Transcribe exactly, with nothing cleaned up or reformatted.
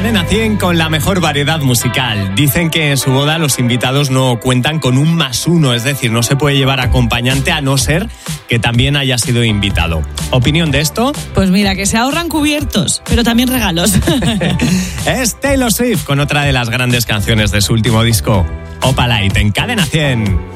Cadena cien con la mejor variedad musical. Dicen que en su boda los invitados no cuentan con un más uno, es decir, no se puede llevar acompañante a no ser que también haya sido invitado. ¿Opinión de esto? Pues mira, que se ahorran cubiertos, pero también regalos. Es Taylor Swift con otra de las grandes canciones de su último disco, Opalite, en Cadena cien.